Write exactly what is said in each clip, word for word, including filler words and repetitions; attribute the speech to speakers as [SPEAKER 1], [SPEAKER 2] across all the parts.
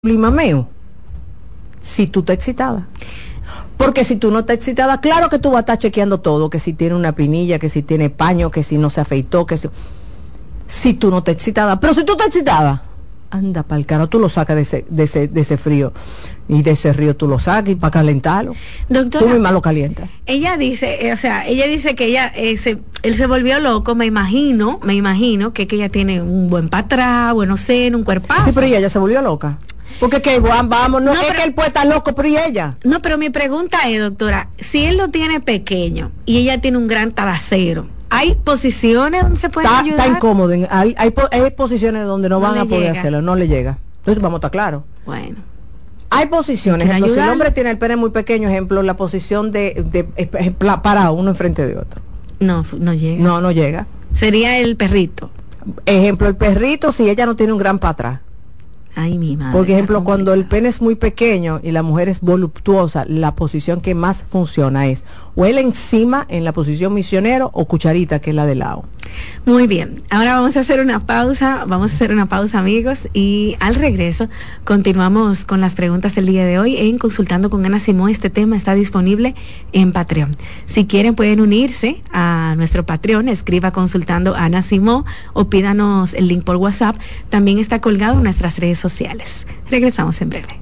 [SPEAKER 1] limameo si tú estás excitada. Porque si tú no estás excitada, claro que tú vas a estar chequeando todo, que si tiene una pinilla, que si tiene paño, que si no se afeitó, que si... Si tú no estás excitada, pero si tú estás excitada, anda para el caro, tú lo sacas de ese, de ese, de ese frío, y de ese río tú lo sacas y para calentarlo.
[SPEAKER 2] Doctora,
[SPEAKER 1] tú misma lo calientas.
[SPEAKER 2] Ella dice, eh, o sea, ella dice que ella, eh, se, él se volvió loco, me imagino, me imagino que, que ella tiene un buen patrón, buenos senos, un cuerpazo.
[SPEAKER 1] Sí, pero ella, ella se volvió loca. Porque que vamos, no, no es pero, que él puede estar loco, pero ¿y ella?
[SPEAKER 2] No, pero mi pregunta es, doctora, si él lo tiene pequeño y ella tiene un gran trasero, ¿hay posiciones donde se puede
[SPEAKER 1] está,
[SPEAKER 2] ayudar?
[SPEAKER 1] Está incómodo, hay, hay, hay posiciones donde no, no van a poder llega. hacerlo, no le llega. Entonces vamos a estar claros.
[SPEAKER 2] Bueno.
[SPEAKER 1] Hay posiciones, ejemplo, si el hombre tiene el pene muy pequeño, ejemplo, la posición de, de, de parado uno enfrente de otro.
[SPEAKER 2] No, no llega.
[SPEAKER 1] No, no llega.
[SPEAKER 2] Sería el perrito.
[SPEAKER 1] Ejemplo, el perrito si ella no tiene un gran para atrás.
[SPEAKER 2] Ay, mi madre.
[SPEAKER 1] Por ejemplo, cuando el pene es muy pequeño y la mujer es voluptuosa, la posición que más funciona es o él encima en la posición misionero o cucharita, que es la de lado.
[SPEAKER 2] Muy bien, ahora vamos a hacer una pausa, vamos a hacer una pausa, amigos, y al regreso continuamos con las preguntas del día de hoy en Consultando con Ana Simó. Este tema está disponible en Patreon. Si quieren pueden unirse a nuestro Patreon, escriba Consultando a Ana Simó o pídanos el link por WhatsApp. También está colgado en nuestras redes sociales. Regresamos en breve.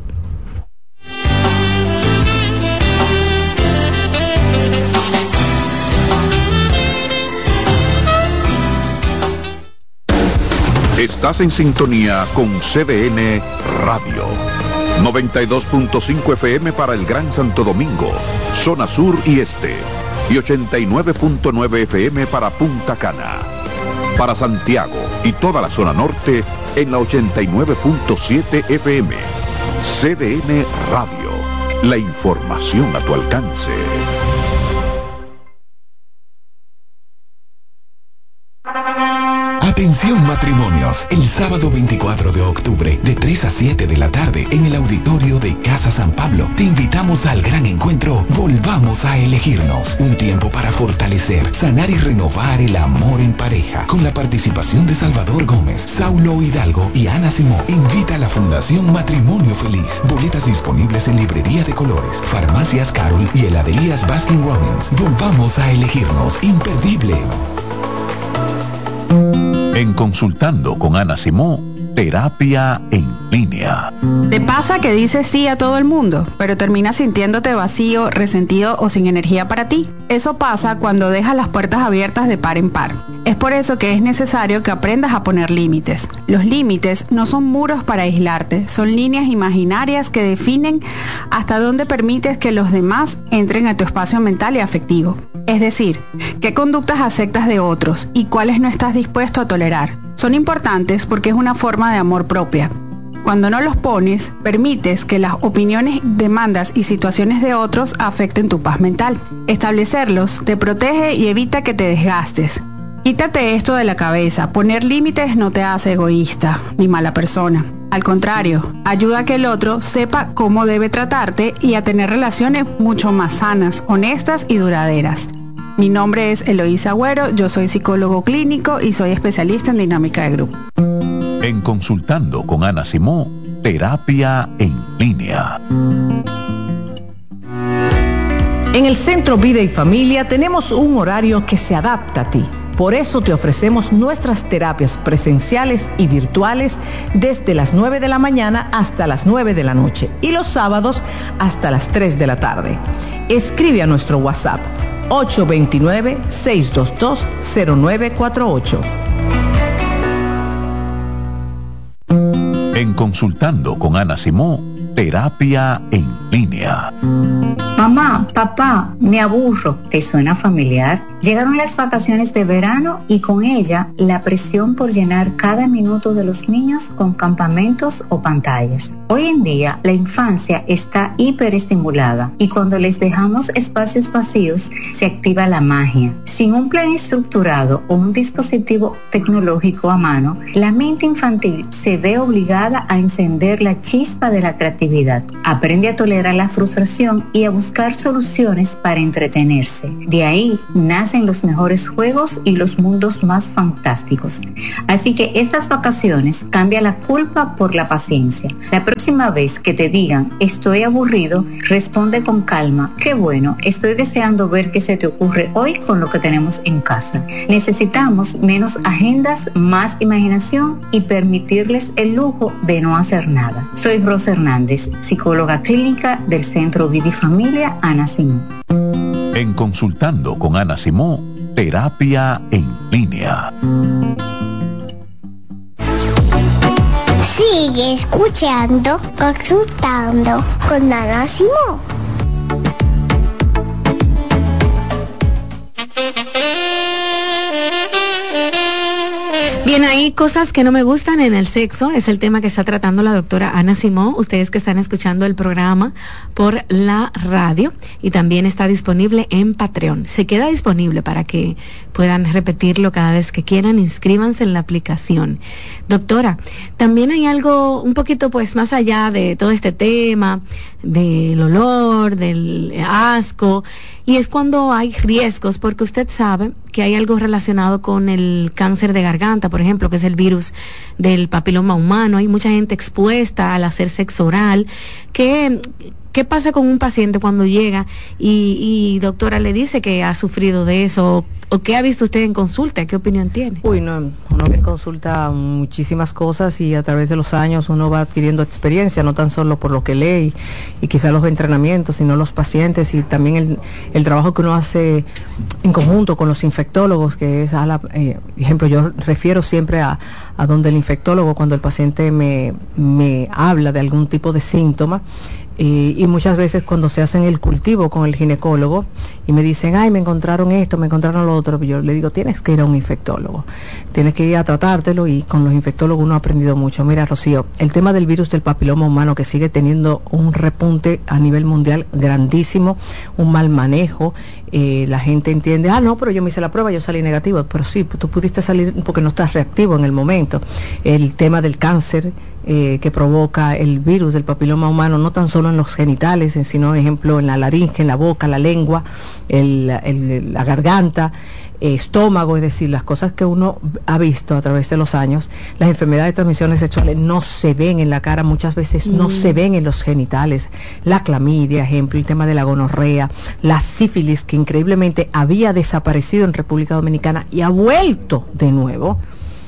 [SPEAKER 3] Estás en sintonía con C D N Radio. noventa y dos punto cinco F M para el Gran Santo Domingo, zona sur y este. Y ochenta y nueve punto nueve F M para Punta Cana. Para Santiago y toda la zona norte en la ochenta y nueve punto siete F M. C D N Radio. La información a tu alcance.
[SPEAKER 4] Atención matrimonios, el sábado veinticuatro de octubre, de tres a siete de la tarde, en el auditorio de Casa San Pablo, te invitamos al gran encuentro Volvamos a Elegirnos, un tiempo para fortalecer, sanar y renovar el amor en pareja, con la participación de Salvador Gómez, Saulo Hidalgo y Ana Simó. Invita a la Fundación Matrimonio Feliz. Boletas disponibles en Librería de Colores, Farmacias Carol y Heladerías Baskin Robbins. Volvamos a Elegirnos, imperdible.
[SPEAKER 3] En Consultando con Ana Simó, terapia en línea.
[SPEAKER 5] ¿Te pasa que dices sí a todo el mundo, pero terminas sintiéndote vacío, resentido o sin energía para ti? Eso pasa cuando dejas las puertas abiertas de par en par. Es por eso que es necesario que aprendas a poner límites. Los límites no son muros para aislarte, son líneas imaginarias que definen hasta dónde permites que los demás entren a tu espacio mental y afectivo. Es decir, qué conductas aceptas de otros y cuáles no estás dispuesto a tolerar. Son importantes porque es una forma de amor propia. Cuando no los pones, permites que las opiniones, demandas y situaciones de otros afecten tu paz mental. Establecerlos te protege y evita que te desgastes. Quítate esto de la cabeza. Poner límites no te hace egoísta ni mala persona. Al contrario, ayuda a que el otro sepa cómo debe tratarte y a tener relaciones mucho más sanas, honestas y duraderas. Mi nombre es Eloísa Agüero, yo soy psicólogo clínico y soy especialista en dinámica de grupo.
[SPEAKER 3] En Consultando con Ana Simó, terapia en línea.
[SPEAKER 1] En el Centro Vida y Familia tenemos un horario que se adapta a ti. Por eso te ofrecemos nuestras terapias presenciales y virtuales desde las nueve de la mañana hasta las nueve de la noche y los sábados hasta las tres de la tarde. Escribe a nuestro WhatsApp ocho dos nueve, seis dos dos, cero nueve cuatro ocho.
[SPEAKER 3] En Consultando con Ana Simó, terapia en línea.
[SPEAKER 6] Mamá, papá, me aburro. ¿Te suena familiar? Llegaron las vacaciones de verano y con ella la presión por llenar cada minuto de los niños con campamentos o pantallas. Hoy en día la infancia está hiperestimulada y cuando les dejamos espacios vacíos se activa la magia. Sin un plan estructurado o un dispositivo tecnológico a mano, la mente infantil se ve obligada a encender la chispa de la creatividad. Aprende a tolerar la frustración y a buscar soluciones para entretenerse. De ahí nace nacen los mejores juegos y los mundos más fantásticos. Así que estas vacaciones cambia la culpa por la paciencia. La próxima vez que te digan estoy aburrido, responde con calma: qué bueno, estoy deseando ver qué se te ocurre hoy con lo que tenemos en casa. Necesitamos menos agendas, más imaginación y permitirles el lujo de no hacer nada. Soy Rosa Hernández, psicóloga clínica del Centro Vida y Familia Ana Simón.
[SPEAKER 3] En Consultando con Ana Simón, terapia en línea.
[SPEAKER 7] Sigue escuchando, Consultando con Ana Simón.
[SPEAKER 2] Bien, hay cosas que no me gustan en el sexo, es el tema que está tratando la doctora Ana Simón, ustedes que están escuchando el programa por la radio, y también está disponible en Patreon. Se queda disponible para que puedan repetirlo cada vez que quieran, inscríbanse en la aplicación. Doctora, también hay algo un poquito pues más allá de todo este tema, del olor, del asco, y es cuando hay riesgos, porque usted sabe que hay algo relacionado con el cáncer de garganta, por ejemplo, que es el virus del papiloma humano. Hay mucha gente expuesta al hacer sexo oral. ¿Qué, qué pasa con un paciente cuando llega y, y doctora le dice que ha sufrido de eso? ¿O qué ha visto usted en consulta? ¿Qué opinión tiene?
[SPEAKER 8] Uy, no, uno que consulta muchísimas cosas y a través de los años uno va adquiriendo experiencia, no tan solo por lo que lee y, y quizás los entrenamientos, sino los pacientes y también el, el trabajo que uno hace en conjunto con los infectólogos, que es, a la, eh, ejemplo, yo refiero siempre a, a donde el infectólogo, cuando el paciente me, me habla de algún tipo de síntoma, Eh, y muchas veces cuando se hacen el cultivo con el ginecólogo y me dicen, ay, me encontraron esto, me encontraron lo otro, yo le digo, tienes que ir a un infectólogo, tienes que ir a tratártelo, y con los infectólogos uno ha aprendido mucho. Mira, Rocío, el tema del virus del papiloma humano, que sigue teniendo un repunte a nivel mundial grandísimo, un mal manejo, eh, la gente entiende, ah, no, pero yo me hice la prueba, yo salí negativo, pero sí, tú pudiste salir porque no estás reactivo en el momento. El tema del cáncer eh, que provoca el virus del papiloma humano, no tan solo en los genitales, sino, por ejemplo, en la laringe, en la boca, la lengua, el, el, la garganta, eh, estómago, es decir, las cosas que uno ha visto a través de los años. Las enfermedades de transmisiones sexuales no se ven en la cara, muchas veces mm. no se ven en los genitales. La clamidia, ejemplo, el tema de la gonorrea, la sífilis, que increíblemente había desaparecido en República Dominicana y ha vuelto de nuevo.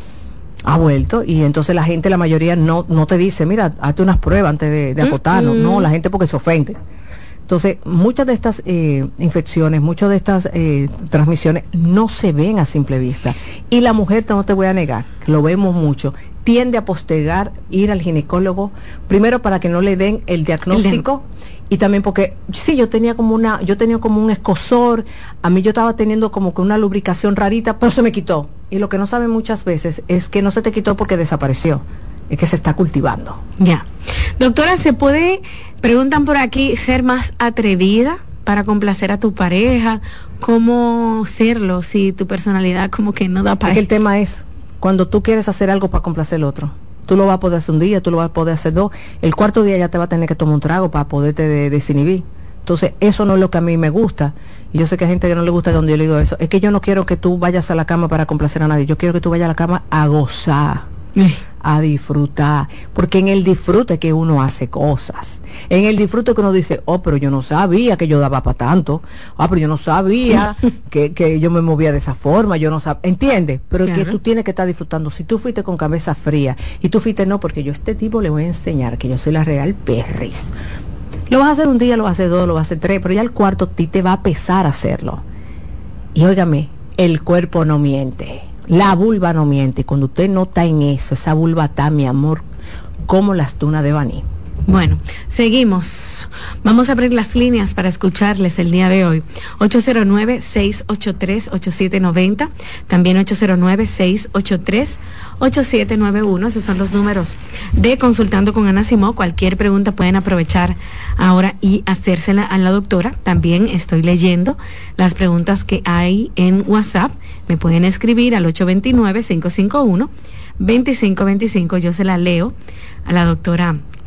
[SPEAKER 8] Ha vuelto, y entonces la gente, la mayoría no no te dice, mira, hazte unas pruebas antes de, de acotarnos. Mm-hmm. No, la gente porque se ofende. Entonces, muchas de estas eh, infecciones, muchas de estas eh, transmisiones no se ven a simple vista. Y la mujer, no te voy a negar, que lo vemos mucho, tiende a postergar ir al ginecólogo, primero para que no le den el diagnóstico, y también porque, sí, yo tenía como una, yo tenía como un escozor, a mí yo estaba teniendo como que una lubricación rarita, pero se me quitó. Y lo que no saben muchas veces es que no se te quitó porque desapareció, es que se está cultivando.
[SPEAKER 2] Ya. Doctora, ¿se puede, preguntan por aquí, ser más atrevida para complacer a tu pareja? ¿Cómo serlo si tu personalidad como que no da para
[SPEAKER 8] eso? El tema es, cuando tú quieres hacer algo para complacer al otro, tú lo vas a poder hacer un día, tú lo vas a poder hacer dos, el cuarto día ya te va a tener que tomar un trago para poderte de, desinhibir. Entonces, eso no es lo que a mí me gusta. Y yo sé que hay gente que no le gusta cuando yo le digo eso. Es que yo no quiero que tú vayas a la cama para complacer a nadie. Yo quiero que tú vayas a la cama a gozar, a disfrutar. Porque en el disfrute que uno hace cosas. En el disfrute que uno dice, oh, pero yo no sabía que yo daba para tanto. Ah, pero yo no sabía que, que yo me movía de esa forma. Yo no sabía. ¿Entiendes? Pero claro, que tú tienes que estar disfrutando. Si tú fuiste con cabeza fría y tú fuiste, no, porque yo a este tipo le voy a enseñar que yo soy la real perris. Lo vas a hacer un día, lo vas a hacer dos, lo vas a hacer tres, pero ya el cuarto a ti te va a pesar hacerlo. Y óigame, el cuerpo no miente, la vulva no miente. Cuando usted no está en eso, esa vulva está, mi amor, como las tunas de Baní.
[SPEAKER 2] Bueno, seguimos. Vamos a abrir las líneas para escucharles el día de hoy. ocho cero nueve, seis ocho tres, ocho siete nueve cero, también ocho cero nueve, seis ocho tres, ocho siete nueve uno. Esos son los números de Consultando con Ana Simón. Cualquier pregunta pueden aprovechar ahora y hacérsela a la doctora. También estoy leyendo las preguntas que hay en WhatsApp. Me pueden escribir al ocho dos nueve, cinco cinco uno, dos cinco dos cinco. Yo se la leo a la doctora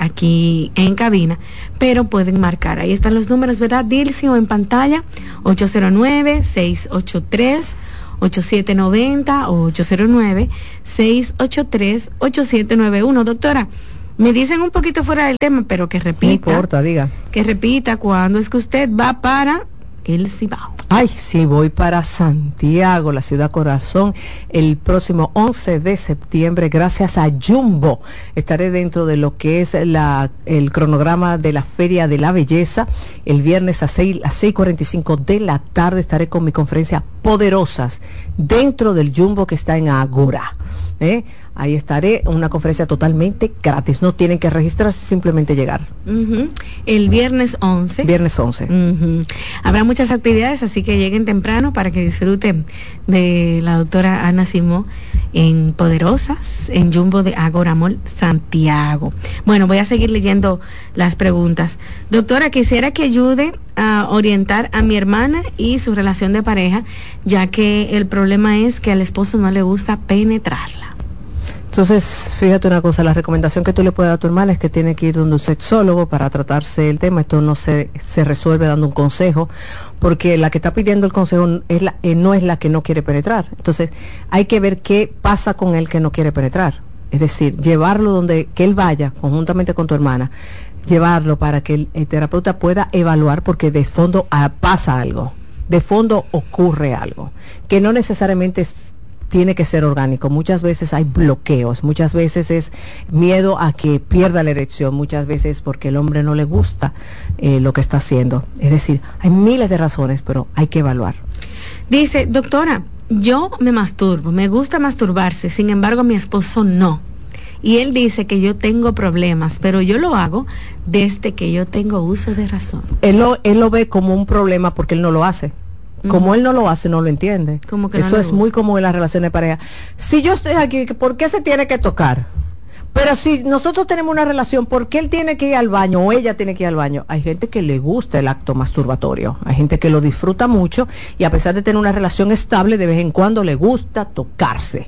[SPEAKER 2] aquí en cabina, pero pueden marcar. Ahí están los números, ¿verdad, Dilcy? O en pantalla, ocho cero nueve, seis ocho tres, ocho siete nueve cero o ocho cero nueve, seis ocho tres, ocho siete nueve uno. Doctora, me dicen un poquito fuera del tema, pero que repita.
[SPEAKER 8] No importa, diga.
[SPEAKER 2] Que repita cuándo es que usted va para el Cibao.
[SPEAKER 8] Ay, sí, voy para Santiago, la ciudad corazón, el próximo once de septiembre, gracias a Jumbo. Estaré dentro de lo que es la, el cronograma de la Feria de la Belleza. El viernes a seis cuarenta y cinco de la tarde estaré con mi conferencia Poderosas, dentro del Jumbo que está en Agora. ¿Eh? Ahí estaré, una conferencia totalmente gratis, no tienen que registrarse, simplemente llegar.
[SPEAKER 2] Uh-huh. El viernes once.
[SPEAKER 8] Viernes once.
[SPEAKER 2] Uh-huh. Habrá muchas actividades, así que lleguen temprano para que disfruten de la doctora Ana Simó en Poderosas, en Jumbo de Agora Mall, Santiago. Bueno, voy a seguir leyendo las preguntas. Doctora, quisiera que ayude a orientar a mi hermana y su relación de pareja, ya que el problema es que al esposo no le gusta penetrarla.
[SPEAKER 8] Entonces, fíjate una cosa, la recomendación que tú le puedes dar a tu hermana es que tiene que ir donde un sexólogo para tratarse el tema. Esto no se, se resuelve dando un consejo, porque la que está pidiendo el consejo es la, eh, no es la que no quiere penetrar. Entonces, hay que ver qué pasa con él que no quiere penetrar. Es decir, llevarlo donde, que él vaya, conjuntamente con tu hermana, llevarlo para que el, el terapeuta pueda evaluar, porque de fondo ah, pasa algo, de fondo ocurre algo, que no necesariamente es, tiene que ser orgánico. Muchas veces hay bloqueos, muchas veces es miedo a que pierda la erección, muchas veces porque el hombre no le gusta eh, lo que está haciendo. Es decir, hay miles de razones, pero hay que evaluar.
[SPEAKER 2] Dice, doctora, yo me masturbo, me gusta masturbarse, sin embargo mi esposo no. Y él dice que yo tengo problemas, pero yo lo hago desde que yo tengo uso de razón.
[SPEAKER 8] Él lo, él lo ve como un problema porque él no lo hace. Como uh-huh. él no lo hace, no lo entiende.
[SPEAKER 2] Como que
[SPEAKER 8] Eso
[SPEAKER 2] no
[SPEAKER 8] es
[SPEAKER 2] gusta.
[SPEAKER 8] Muy común en las relaciones de pareja. Si yo estoy aquí, ¿por qué se tiene que tocar? Pero si nosotros tenemos una relación, ¿por qué él tiene que ir al baño o ella tiene que ir al baño? Hay gente que le gusta el acto masturbatorio, hay gente que lo disfruta mucho y a pesar de tener una relación estable, de vez en cuando le gusta tocarse.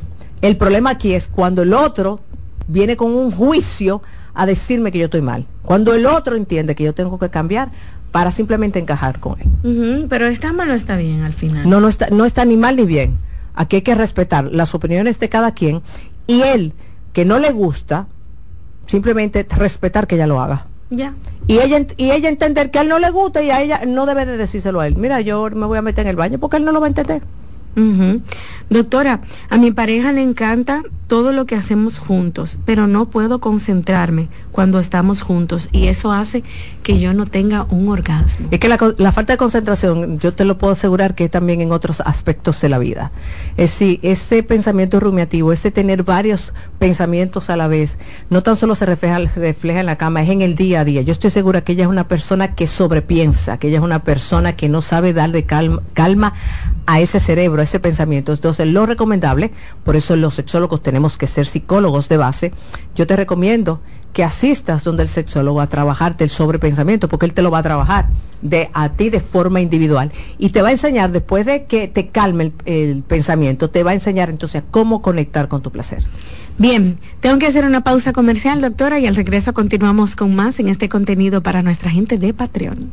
[SPEAKER 8] El problema aquí es cuando el otro viene con un juicio a decirme que yo estoy mal. Cuando el otro entiende que yo tengo que cambiar para simplemente encajar con él.
[SPEAKER 2] Uh-huh, pero está mal o está bien al final.
[SPEAKER 8] No, no está, no está ni mal ni bien. Aquí hay que respetar las opiniones de cada quien y él, que no le gusta, simplemente respetar que ella lo haga.
[SPEAKER 2] Ya.
[SPEAKER 8] Y ella y ella entender que a él no le gusta y a ella no debe de decírselo a él. Mira, yo me voy a meter en el baño porque él no lo va a entender.
[SPEAKER 2] Uh-huh. Doctora, a mi pareja le encanta todo lo que hacemos juntos, pero no puedo concentrarme cuando estamos juntos y eso hace que yo no tenga un orgasmo.
[SPEAKER 8] Es que la, la falta de concentración, yo te lo puedo asegurar que es también en otros aspectos de la vida. Es decir, ese pensamiento rumiativo, ese tener varios pensamientos a la vez, no tan solo se refleja, refleja en la cama, es en el día a día. Yo estoy segura que ella es una persona que sobrepiensa, que ella es una persona que no sabe darle calma, calma a ese cerebro, a ese pensamiento. Entonces, lo recomendable, por eso los sexólogos tenemos que ser psicólogos de base, yo te recomiendo que asistas donde el sexólogo a trabajarte el sobrepensamiento, porque él te lo va a trabajar de a ti de forma individual y te va a enseñar, después de que te calme el, el pensamiento, te va a enseñar entonces a cómo conectar con tu placer.
[SPEAKER 2] Bien, tengo que hacer una pausa comercial, doctora, y al regreso continuamos con más en este contenido para nuestra gente de Patreon.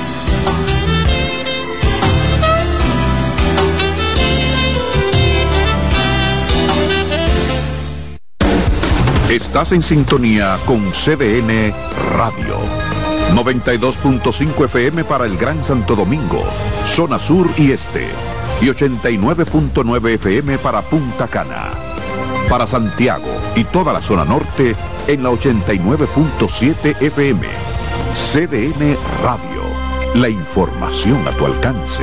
[SPEAKER 3] Estás en sintonía con C D N Radio. noventa y dos punto cinco F M para el Gran Santo Domingo, zona sur y este. Y ochenta y nueve punto nueve F M para Punta Cana. Para Santiago y toda la zona norte en la ochenta y nueve punto siete F M. C D N Radio. La información a tu alcance.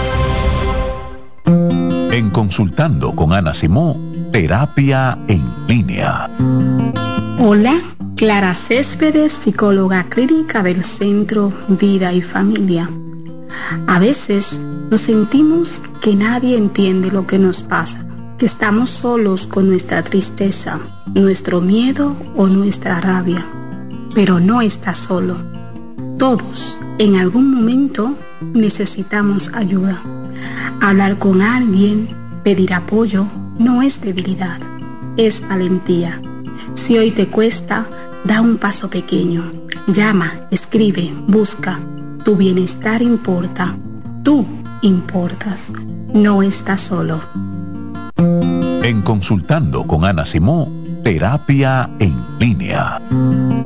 [SPEAKER 3] En Consultando con Ana Simó, terapia en línea.
[SPEAKER 9] Hola, Clara Céspedes, psicóloga clínica del Centro Vida y Familia. A veces nos sentimos que nadie entiende lo que nos pasa, que estamos solos con nuestra tristeza, nuestro miedo o nuestra rabia. Pero no estás solo. Todos, en algún momento, necesitamos ayuda. Hablar con alguien, pedir apoyo, no es debilidad, es valentía. Si hoy te cuesta, Da un paso pequeño. Llama, escribe, busca. Tu bienestar importa. Tú importas. No estás solo.
[SPEAKER 3] En Consultando con Ana Simó, terapia en línea.